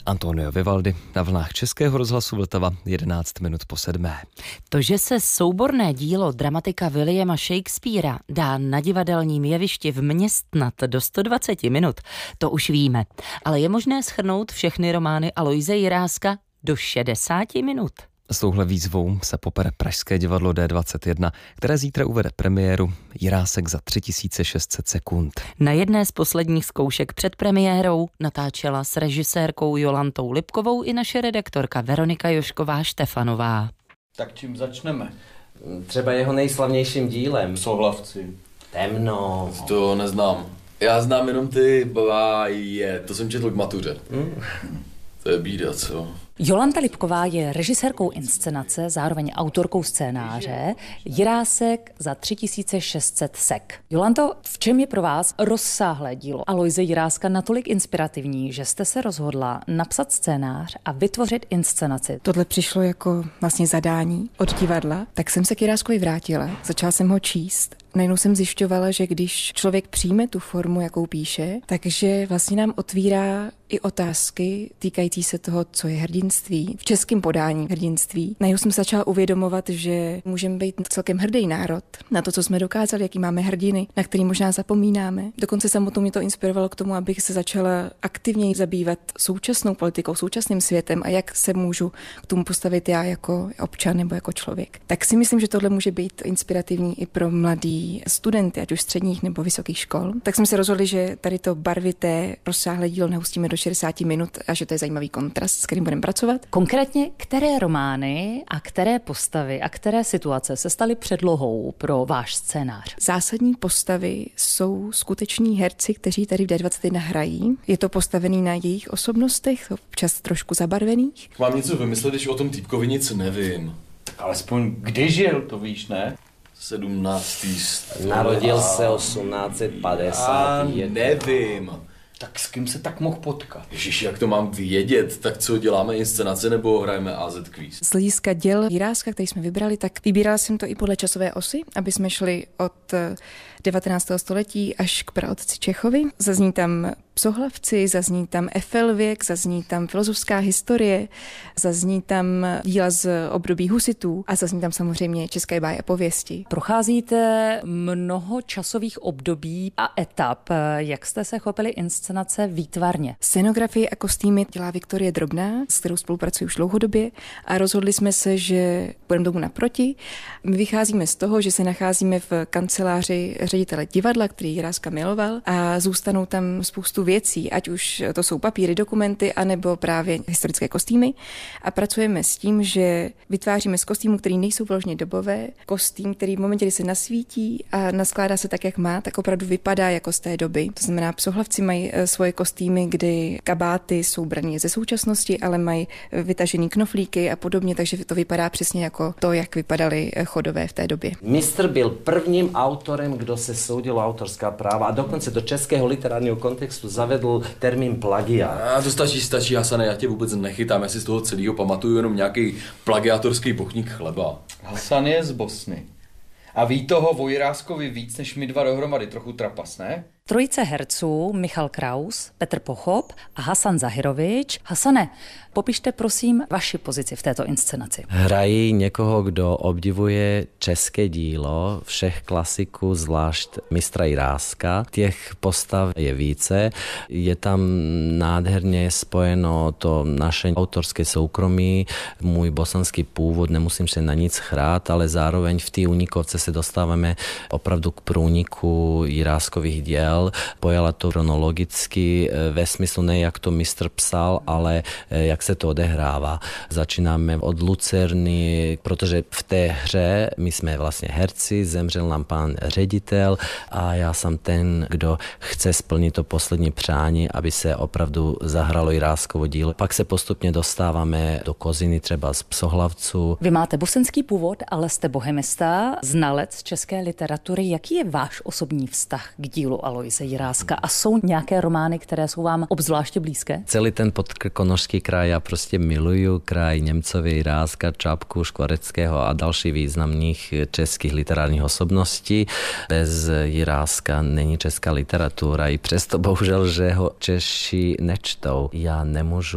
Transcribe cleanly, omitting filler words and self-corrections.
Antonio Vivaldi na vlnách Českého rozhlasu Vltava 11 minut po 7. To, že se souborné dílo dramatika Williama Shakespearea dá na divadelním jevišti vměstnat do 120 minut, to už víme. Ale je možné shrnout všechny romány Aloise Jiráska do 60 minut. S touhle výzvou se popere Pražské divadlo D21, které zítra uvede premiéru Jirásek za 3600 sekund. Na jedné z posledních zkoušek před premiérou natáčela s režisérkou Jolantou Lipkovou i naše redaktorka Veronika Jošková-Štefanová. Tak čím začneme? Třeba jeho nejslavnějším dílem. Sohlavci. Temno. To neznám. Já znám jenom ty báje, to jsem četl k matuře. To je bída, co? Jolanta Lipková je režisérkou inscenace, zároveň autorkou scénáře Jirásek za 3600 sek. Jolanto, v čem je pro vás rozsáhlé dílo Aloise Jiráska natolik inspirativní, že jste se rozhodla napsat scénář a vytvořit inscenaci? Tohle přišlo jako vlastně zadání od divadla, tak jsem se k Jiráskovi vrátila, začala jsem ho číst. Najednou jsem zjišťovala, že když člověk přijme tu formu, jakou píše, takže vlastně nám otvírá i otázky týkající se toho, co je hrdinství, v českém podání hrdinství. Najednou jsem se začala uvědomovat, že můžeme být celkem hrdý národ na to, co jsme dokázali, jaký máme hrdiny, na který možná zapomínáme. Dokonce samotnou mě to inspirovalo k tomu, abych se začala aktivněji zabývat současnou politikou, současným světem a jak se můžu k tomu postavit já jako občan nebo jako člověk. Tak si myslím, že tohle může být inspirativní i pro mladý studenty, ať už středních nebo vysokých škol. Tak jsme se rozhodli, že tady to barvité, rozsáhlé dílo nahustíme do 60 minut a že to je zajímavý kontrast, s kterým budeme pracovat. Konkrétně, které romány a které postavy a které situace se staly předlohou pro váš scénář? Zásadní postavy jsou skuteční herci, kteří tady v D21 hrají. Je to postavený na jejich osobnostech, občas trošku zabarvených. Mám něco vymyslet, když o tom týpkovi nic nevím. Tak alespoň kdy žil, to víš, ne? 17. Narodil se 1850. A nevím. Tak s kým se tak mohl potkat? Ježiši, jak to mám vědět? Tak co, děláme inscenace nebo hrajeme AZ Quiz? Z hlediska děl Jiráska, který jsme vybrali, tak vybírala jsem to i podle časové osy, aby jsme šli od 19. století až k praotci Čechovi. Zazní tam Psohlavci, zazní tam Efelvěk, zazní tam filozofská historie, zazní tam díla z období husitů a zazní tam samozřejmě české báje a pověsti. Procházíte mnoho časových období a etap. Jak jste se chopili inscenace výtvarně? Scenografii a kostýmy dělá Viktorie Drobná, s kterou spolupracuji už dlouhodobě a rozhodli jsme se, že budeme tomu naproti. My vycházíme z toho, že se nacházíme v kanceláři ředitele divadla, který Jiráska miloval a zůstanou tam spoustu věcí, ať už to jsou papíry, dokumenty, anebo právě historické kostýmy. A pracujeme s tím, že vytváříme z kostýmů, který nejsou vyloženě dobové, kostým, který v momentě, kdy se nasvítí a naskládá se tak, jak má, tak opravdu vypadá jako z té doby. To znamená, Psohlavci mají svoje kostýmy, kdy kabáty jsou brané ze současnosti, ale mají vytažený knoflíky a podobně, takže to vypadá přesně jako to, jak vypadaly chodové v té době. Mistr byl prvním autorem, kdo se soudil o autorská práva a dokonce do českého literárního kontextu zavedl termín plagiát. A to stačí, Hasane, já tě vůbec nechytám, já si z toho celého pamatuju jenom nějaký plagiátorský bochník chleba. Hasan je z Bosny. A ví toho o Jiráskovi víc než my dva dohromady, trochu trapas, ne? Trojice herců Michal Kraus, Petr Pochop a Hasan Zahirovič. Hasane, popište prosím vaši pozici v této inscenaci. Hrají někoho, kdo obdivuje české dílo, všech klasiků, zvlášť mistra Jiráska. Těch postav je více. Je tam nádherně spojeno to naše autorské soukromí, můj bosanský původ, nemusím se na nic chrát, ale zároveň v té Unikovce se dostáváme opravdu k průniku Jiráskových děl. Pojala to chronologicky ve smyslu ne jak to mistr psal, ale jak se to odehrává. Začínáme od Lucerny, protože v té hře my jsme vlastně herci, zemřel nám pán ředitel a já jsem ten, kdo chce splnit to poslední přání, aby se opravdu zahralo Jiráskovo dílo. Pak se postupně dostáváme do Koziny, třeba z Psohlavců. Vy máte bosenský původ, ale jste bohemista, znalec české literatury. Jaký je váš osobní vztah k dílu Aloise Jiráska a jsou nějaké romány, které jsou vám obzvláště blízké? Celý ten podkrkonošský kraj já prostě miluju, kraj Němcově, Jiráska, Čapku, Škvareckého a dalších významných českých literárních osobností. Bez Jiráska není česká literatura i přesto bohužel, že ho Češi nečtou. Já nemůžu